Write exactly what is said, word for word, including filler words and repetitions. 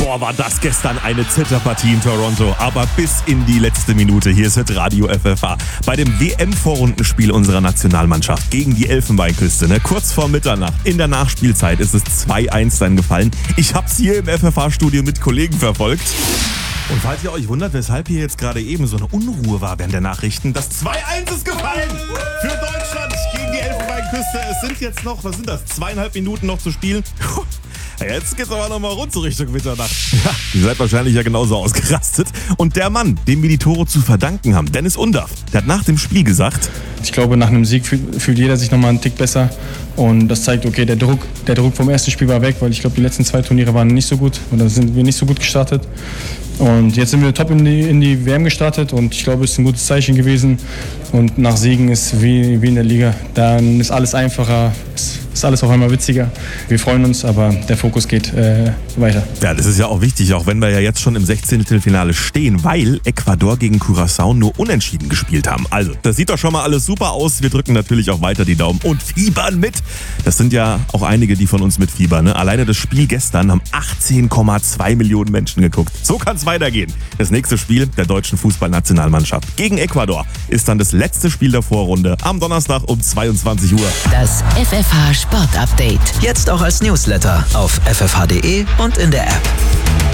Boah, war das gestern eine Zitterpartie in Toronto, aber bis in die letzte Minute. Hier ist Radio F F H bei dem W M-Vorrundenspiel unserer Nationalmannschaft gegen die Elfenbeinküste. Ne? Kurz vor Mitternacht, in der Nachspielzeit, ist es zwei eins dann gefallen. Ich hab's hier im F F H-Studio mit Kollegen verfolgt. Und falls ihr euch wundert, weshalb hier jetzt gerade eben so eine Unruhe war während der Nachrichten, das zwei eins ist gefallen für Deutschland gegen die Elfenbeinküste. Es sind jetzt noch, was sind das, zweieinhalb Minuten noch zu spielen. Jetzt geht's aber nochmal rund so Richtung Mitternacht. Ja, ihr seid wahrscheinlich ja genauso ausgerastet. Und der Mann, dem wir die Tore zu verdanken haben, Dennis Undaff, der hat nach dem Spiel gesagt: Ich glaube, nach einem Sieg fühlt, fühlt jeder sich nochmal einen Tick besser. Und das zeigt, okay, der Druck, der Druck vom ersten Spiel war weg, weil ich glaube, die letzten zwei Turniere waren nicht so gut. Oder sind wir nicht so gut gestartet. Und jetzt sind wir top in die, in die W M gestartet und ich glaube, es ist ein gutes Zeichen gewesen. Und nach Siegen ist wie, wie in der Liga, dann ist alles einfacher, ist, ist alles auf einmal witziger. Wir freuen uns, aber der Fokus geht äh, weiter. Ja, das ist ja auch wichtig, auch wenn wir ja jetzt schon im Sechzehntelfinale stehen, weil Ecuador gegen Curaçao nur unentschieden gespielt haben. Also, das sieht doch schon mal alles super aus. Wir drücken natürlich auch weiter die Daumen und fiebern mit. Das sind ja auch einige, die von uns mitfiebern. Ne? Alleine das Spiel gestern haben achtzehn Komma zwei Millionen Menschen geguckt. So kann es weitergehen. Das nächste Spiel der deutschen Fußballnationalmannschaft gegen Ecuador ist dann das letzte Spiel der Vorrunde am Donnerstag um zweiundzwanzig Uhr. Das F F H Sport Update. Jetzt auch als Newsletter auf f f h punkt d e und in der App.